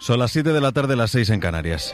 Son las 7 de la tarde, las 6 en Canarias.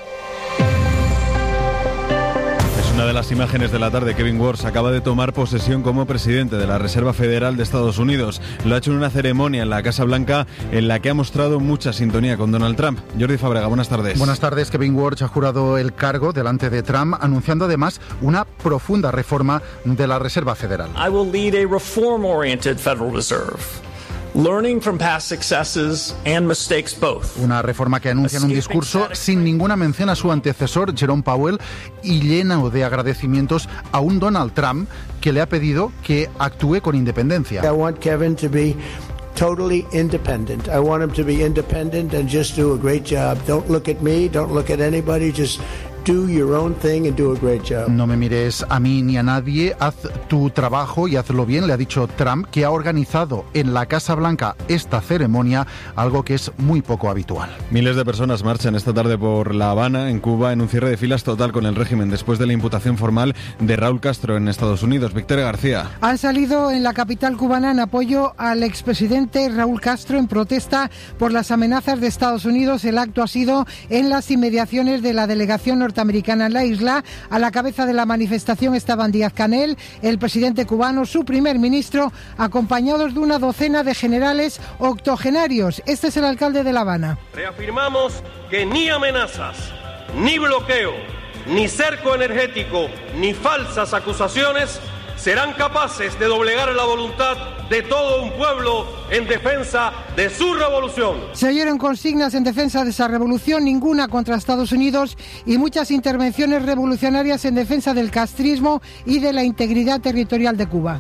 Una de las imágenes de la tarde, Kevin Warsh acaba de tomar posesión como presidente de la Reserva Federal de Estados Unidos. Lo ha hecho en una ceremonia en la Casa Blanca en la que ha mostrado mucha sintonía con Donald Trump. Jordi Fábrega, buenas tardes. Buenas tardes. Kevin Warsh ha jurado el cargo delante de Trump, anunciando además una profunda reforma de la Reserva Federal. I will lead a reform-oriented Federal Reserve. Learning from past successes and mistakes both. Una reforma que anuncia en un discurso sin ninguna mención a su antecesor, Jerome Powell, y lleno de agradecimientos a un Donald Trump que le ha pedido que actúe con independencia. I want Kevin to be totally independent. I want him to be independent and just do a great job. Don't look at me, don't look at anybody, just do your own thing and do a great job. No me mires a mí ni a nadie, haz tu trabajo y hazlo bien, le ha dicho Trump, que ha organizado en la Casa Blanca esta ceremonia, algo que es muy poco habitual. Miles de personas marchan esta tarde por La Habana, en Cuba, en un cierre de filas total con el régimen después de la imputación formal de Raúl Castro en Estados Unidos. Victoria García. Han salido en la capital cubana en apoyo al expresidente Raúl Castro en protesta por las amenazas de Estados Unidos. El acto ha sido en las inmediaciones de la delegación norteamericana en la isla. A la cabeza de la manifestación estaban Díaz-Canel, el presidente cubano, su primer ministro, acompañados de una docena de generales octogenarios. Este es el alcalde de La Habana. Reafirmamos que ni amenazas, ni bloqueo, ni cerco energético, ni falsas acusaciones serán capaces de doblegar la voluntad de todo un pueblo en defensa de su revolución. Se oyeron consignas en defensa de esa revolución, ninguna contra Estados Unidos, y muchas intervenciones revolucionarias en defensa del castrismo y de la integridad territorial de Cuba.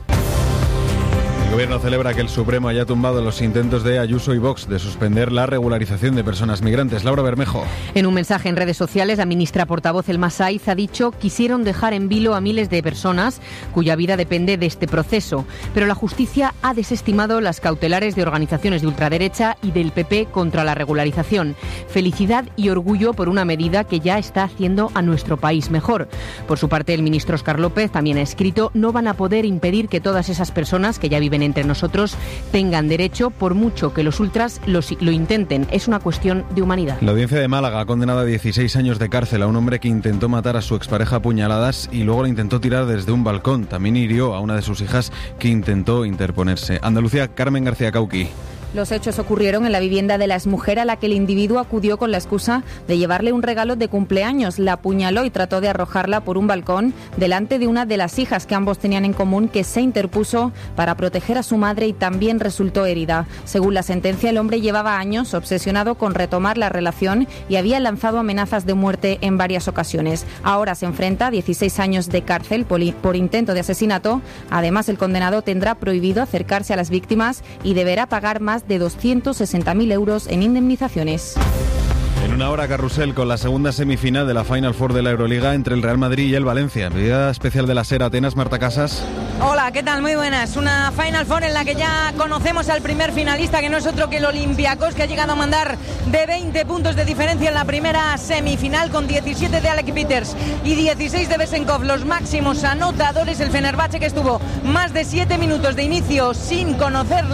El gobierno celebra que el Supremo haya tumbado los intentos de Ayuso y Vox de suspender la regularización de personas migrantes. Laura Bermejo. En un mensaje en redes sociales, la ministra portavoz Elma Saiz ha dicho que quisieron dejar en vilo a miles de personas cuya vida depende de este proceso. Pero la justicia ha desestimado las cautelares de organizaciones de ultraderecha y del PP contra la regularización. Felicidad y orgullo por una medida que ya está haciendo a nuestro país mejor. Por su parte, el ministro Óscar López también ha escrito: no van a poder impedir que todas esas personas que ya viven entre nosotros tengan derecho, por mucho que los ultras lo intenten. Es una cuestión de humanidad. La audiencia de Málaga ha condenado a 16 años de cárcel a un hombre que intentó matar a su expareja a puñaladas y luego la intentó tirar desde un balcón. También hirió a una de sus hijas que intentó interponerse. Andalucía, Carmen García Cauqui. Los hechos ocurrieron en la vivienda de la exmujer a la que el individuo acudió con la excusa de llevarle un regalo de cumpleaños. La apuñaló y trató de arrojarla por un balcón delante de una de las hijas que ambos tenían en común, que se interpuso para proteger a su madre y también resultó herida. Según la sentencia, el hombre llevaba años obsesionado con retomar la relación y había lanzado amenazas de muerte en varias ocasiones. Ahora se enfrenta a 16 años de cárcel por intento de asesinato. Además, el condenado tendrá prohibido acercarse a las víctimas y deberá pagar más de 260.000 euros en indemnizaciones. En una hora, carrusel con la segunda semifinal de la Final Four de la Euroliga entre el Real Madrid y el Valencia. Medida especial de la SER Atenas, Marta Casas. Hola, ¿qué tal? Muy buenas. Una Final Four en la que ya conocemos al primer finalista, que no es otro que el Olympiacos, que ha llegado a mandar de 20 puntos de diferencia en la primera semifinal, con 17 de Alec Peters y 16 de Besenkov, los máximos anotadores. El Fenerbahce, que estuvo más de 7 minutos de inicio sin conocer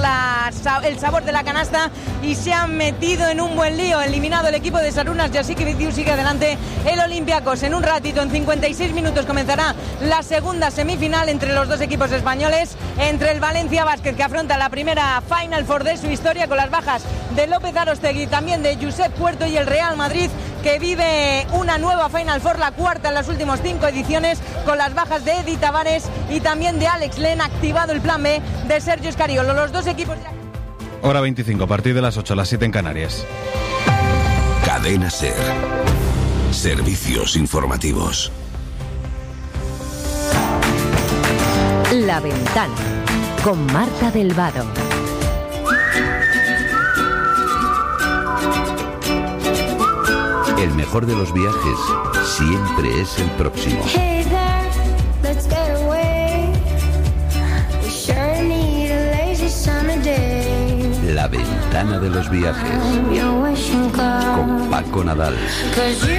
el sabor de la canasta y se ha metido en un buen lío. Eliminado el equipo de Sarunas Jasikevičius, sigue adelante el Olympiacos. En un ratito, en 56 minutos, comenzará la segunda semifinal entre los dos equipos españoles, entre el Valencia Basket, que afronta la primera Final Four de su historia con las bajas de López Arostegui y también de Josep Puerto, y el Real Madrid, que vive una nueva Final Four, la cuarta en las últimas 5 ediciones, con las bajas de Edi Tavares y también de Alex Len, activado el plan B de Sergio Scariolo. Los dos equipos ya... Hora 25, a partir de las 8, las 7 en Canarias. Cadena SER. Servicios informativos. La Ventana, con Marta del Vado. El mejor de los viajes siempre es el próximo. Hey there, let's get away. We sure need a lazy summer day. La Ventana de los viajes. Con Paco Nadal.